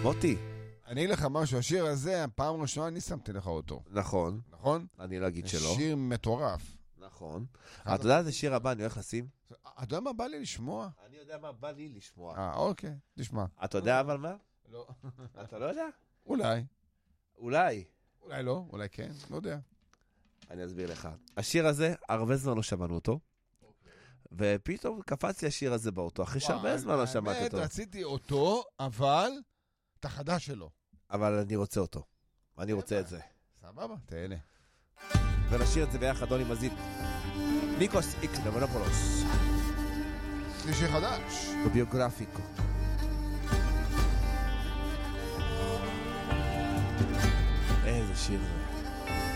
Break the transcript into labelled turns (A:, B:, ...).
A: מוטי.
B: אני אגיד לך משהו, השיר הזה, פעם ראשונה אני שמתי לך אותו.
A: נכון.
B: נכון?
A: אני לא אגיד שלא.
B: שיר מטורף.
A: נכון. אתה יודע איזה שיר הבא אני הולך לשים?
B: אתה יודע מה בא לי לשמוע?
A: אני יודע מה בא לי לשמוע.
B: אוקיי, תשמע.
A: אתה יודע אבל מה?
B: לא.
A: אתה לא יודע?
B: אולי.
A: אולי.
B: אולי לא, אולי כן, לא יודע.
A: אני אסביר לך. השיר הזה, הרבה זמן לא שמענו אותו. ופתאום קפץ לי השיר הזה באוטו, אחרי שהרבה זמן לא שמעתי אותו.
B: רציתי אותו, אבל את החדש שלו.
A: אבל אני רוצה אותו. אני רוצה את זה.
B: סבבה, תהנה.
A: ונשאיר את זה ביחד, דוני מזיד. ניקוס איקס במונופולוס.
B: זה שיר חדש.
A: בביוגרפיקו. איזה שיר זה.